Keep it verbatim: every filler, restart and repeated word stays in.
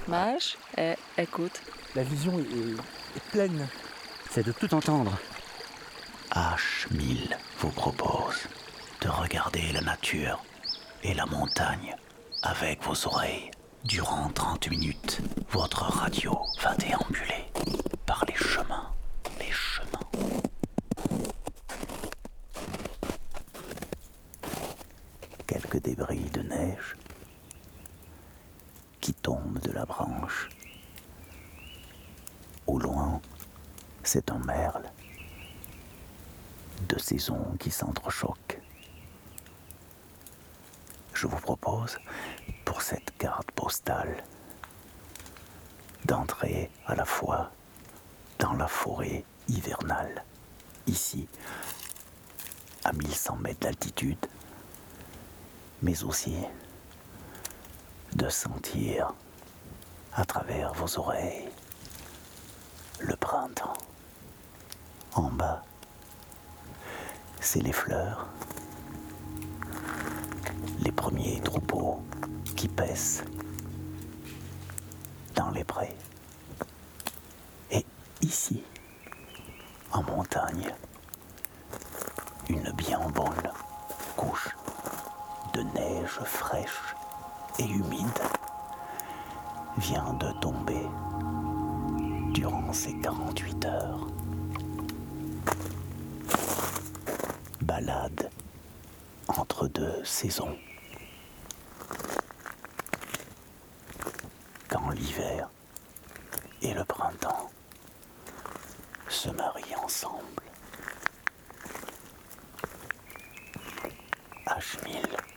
Mage, eh, écoute. La vision est, est- est pleine. C'est de tout entendre. H mille vous propose de regarder la nature et la montagne avec vos oreilles. Durant trente minutes, votre radio va déambuler par les chemins, les chemins. Quelques débris de neige qui tombent de la branche. Au loin, c'est un merle. Deux saisons qui s'entrechoquent. Je vous propose, pour cette carte postale, d'entrer à la fois dans la forêt hivernale, ici, à mille cent mètres d'altitude, mais aussi de sentir à travers vos oreilles le printemps. En bas, c'est les fleurs, les premiers troupeaux qui paissent dans les prés. Et ici, en montagne, une bien bonne couche de neige fraîche et humide vient de tomber durant ces quarante-huit heures. Balade entre deux saisons. Quand l'hiver et le printemps se marient ensemble. H mille